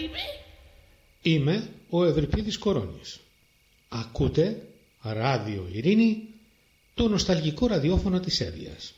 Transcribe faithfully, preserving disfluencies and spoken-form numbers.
είμαι? Είμαι ο Ευρυπίδης Κορώνης. Ακούτε Ράδιο Ειρήνη, το νοσταλγικό ραδιόφωνο της Εύβοιας.